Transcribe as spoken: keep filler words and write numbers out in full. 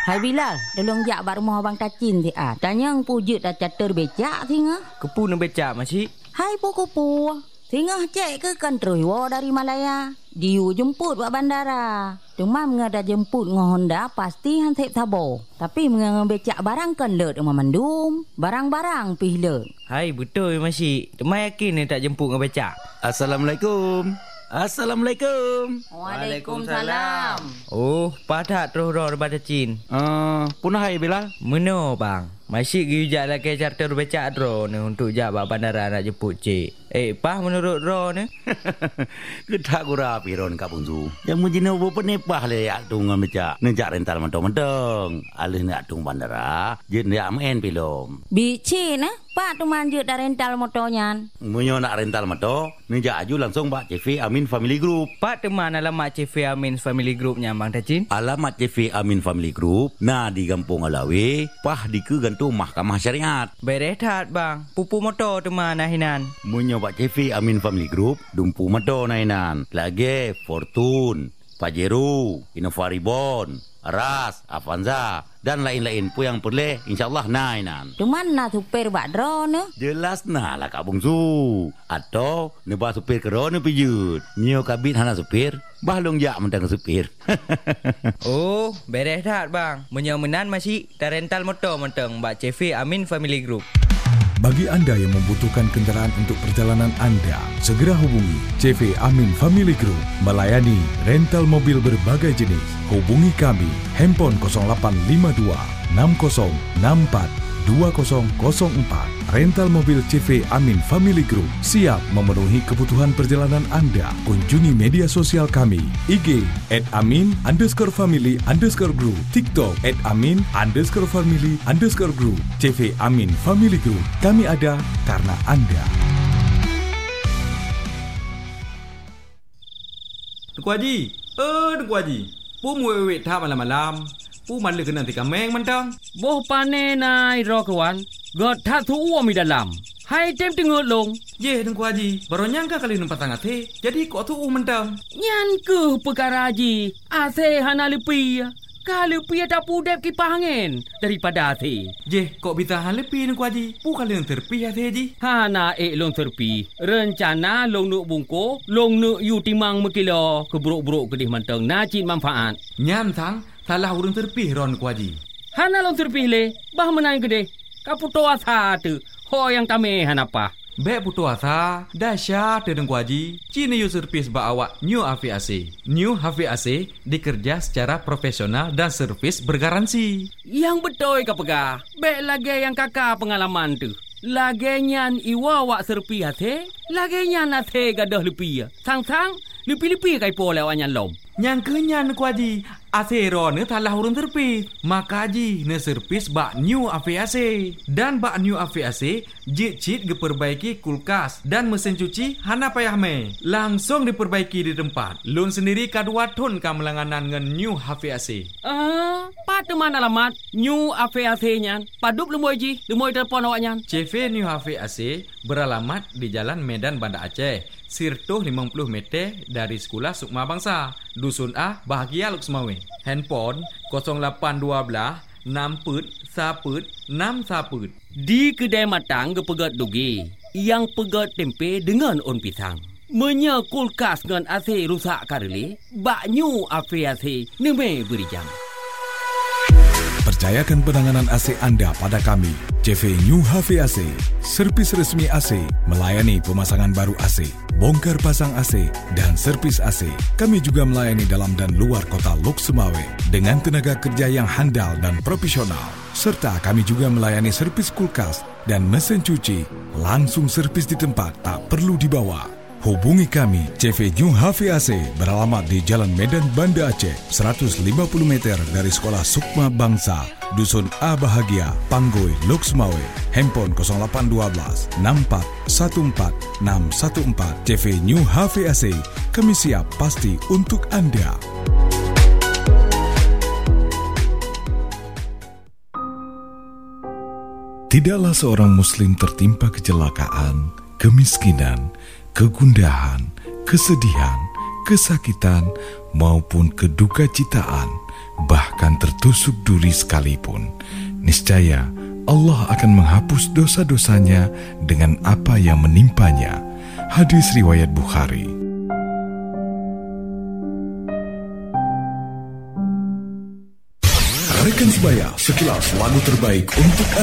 Hai Bilal, tolong jak bak rumah abang Tacin ti ah. Tanya ang pujut dah catur becak tinga. Kepu nak becak masih? Hai puku-pu. Tinga cek ke kan terus wa dari Malaya. Diu jemput buat bandara. Cuma mengada jemput dengan Honda pasti han sep sabo. Tapi mengada becak barang kan let rumah mandum. Barang-barang pih let. Hai betul masih. Temai yakin ni tak jemput dengan becak. Assalamualaikum. Assalamualaikum. Waalaikumsalam. Oh, padat terus roh daripada Cin. Uh, punah hai Bilal. Meno bang. Masih gijak lagi charter becak dro ni untuk jak bak bandara nak jemput cik. Eh, pah menurut dro ni? Kedak gura piron ka pungsu. Yang menjina ubo penepah le yak tung becak. Nejak rental mentong-mentong. Alih nak tung bandara, je nak main pilom. Bici nah, pak tu manjut dah rental motornya. Munyo nak rental motor, nejak aju langsung bak C V Amin Family Group. Pak teman alamat C V Amin Family Groupnya bang Tacin. Alamat C V Amin Family Group, nah di Kampung Alawi, pah di ke gantung Mahkamah Syariat. Berehat bang, pupu motor teman nahinan. Munyo bak C V Amin Family Group, dumpu motor nahinan. Lagi Fortune, Pajero, Innova Reborn, Aras, Avanza dan lain-lain pun yang perlu insyaAllah nahinan. Cuman nak supir bak drone ne? Jelas nah lah Kak Bungsu. Atau nebah supir kerana pijut. Nyo kabit hana supir, bahlong jak mentang supir. Oh, berehat bang. Menyomenan masih dah rental motor mentang bak C V Amin Family Group. Bagi anda yang membutuhkan kenderaan untuk perjalanan anda, segera hubungi C V Amin Family Group melayani rental mobil berbagai jenis. Hubungi kami handphone kosong lapan lima dua enam kosong enam empat dua kosong kosong empat. Rental mobil C V Amin Family Group siap memenuhi kebutuhan perjalanan anda. Kunjungi media sosial kami I G at amin underscore family underscore group, TikTok at amin underscore family underscore group. C V Amin Family Group, kami ada karena anda. Tuku Haji, eh Tuku Haji, pu muwek tak malam-malam. Pu malu kena nanti kameng mentang. Boh pane nai ro kawan. God tak tu uam di dalam. Hai tem tengok long. Ye Tuku Haji, baru nyangka kali numpat tangan teh. Jadi kok tu uam mentang. Nyan ke perkara Haji. Ase hana lepi. Kalau lepi tak pudep kipas angin daripada ase. Je, kok bisa han lepi Tuku Haji? Pu kali yang terpi ase Haji. Hana ek long terpi. Rencana long nuk bungko, long nuk yu timang mekilo keburuk-buruk kedih mentang nacin manfaat. Nyan sang salah urang terpih ron Tuku Haji. Hana long terpih le, bah menang gede. Kaputo asa tu, ho yang tame hanapa. Bek putu asa, dahsyat Tuku Haji. Cina yu servis ba awak New H V A C. New H V A C dikerja secara profesional dan servis bergaransi. Yang betul ka pegah. Bek lagi yang kakak pengalaman tu. Lagi nyan iwa wak serpi hati, lagi nyan hati gadah lepi. Sang-sang, lepi-lepi kai po lewat nyan lom. Yang kenyan Tuku Haji, asero ne talah urun terpis. Maka Haji ne servis bak New H V A C. Dan bak New H V A C, jit-jit diperbaiki kulkas dan mesin cuci hana payah me. Langsung diperbaiki di tempat. Lun sendiri kadua ton ka melanganan dengan New H V A C. Ah, pat mana alamat New H V A C nyan? Padup lemoi Ji, lemoi telefon awak nyan. C V New H V A C beralamat di Jalan Medan Banda Aceh. Sirtuh lima puluh meter dari Sekolah Sukma Bangsa. Dusun A, Bahagia Luksmawe. Handphone kosong lapan dua belas enam put saput enam saput. Di kedai matang ke pegat dugi. Yang pegat tempe dengan on pisang. Menya kulkas dengan A C rusak kareli. Bak New H V A C neme beri jam. Percayakan penanganan A C anda pada kami. C V New H V A C, servis resmi A C, melayani pemasangan baru A C, bongkar pasang A C dan servis A C. Kami juga melayani dalam dan luar kota Lok Sumawe dengan tenaga kerja yang handal dan profesional. Serta kami juga melayani servis kulkas dan mesin cuci. Langsung servis di tempat, tak perlu dibawa. Hubungi kami, C V New H V A C beralamat di Jalan Medan Banda Aceh, seratus lima puluh meter dari Sekolah Sukma Bangsa, Dusun A Bahagia, Panggoi, Lok Sumawe. Handphone kosong lapan dua belas enam empat satu empat enam satu empat. C V New H V A C, kami siap pasti untuk anda. Tidaklah seorang Muslim tertimpa kecelakaan, kemiskinan, kegundahan, kesedihan, kesakitan, maupun keduka citaan bahkan tertusuk duri sekalipun, niscaya Allah akan menghapus dosa-dosanya dengan apa yang menimpanya. Hadis riwayat Bukhari. Rekan sebaya, sekilas lagu terbaik untuk